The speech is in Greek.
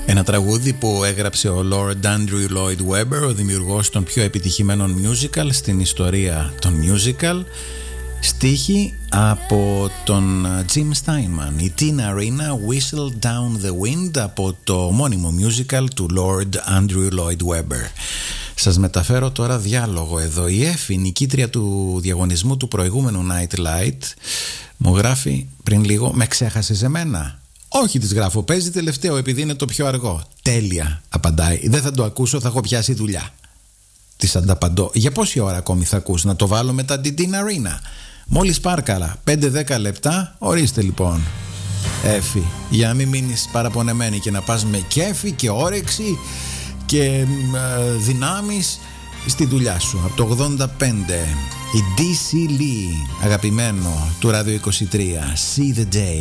Ένα τραγούδι που έγραψε ο Lord Andrew Lloyd Webber, ο δημιουργός των πιο επιτυχημένων musical στην ιστορία των musical. Στίχη από τον Jim Steinman. Η Tina Arena, Whistle Down the Wind, από το μόνιμο musical του Lord Andrew Lloyd Webber. Σας μεταφέρω τώρα διάλογο εδώ. Η Εφη, νικήτρια του διαγωνισμού του προηγούμενου Night Light, μου γράφει πριν λίγο: με ξέχασες εμένα? Όχι, της γράφω, παίζει τελευταίο επειδή είναι το πιο αργό. Τέλεια, απαντάει. Δεν θα το ακούσω, θα έχω πιάσει δουλειά. Της ανταπαντώ: για πόση ώρα ακόμη θα ακούς? Να το βάλω μετά την Tina Arena? Μόλις πάρκαλα, 5-10 λεπτά. Ορίστε λοιπόν, Εφη, για να μην μείνεις παραπονεμένη και να πας με κέφι και όρεξη και δυνάμεις στη δουλειά σου. Από το 85, η DC Lee, αγαπημένο του Ράδιο 23, See the Day.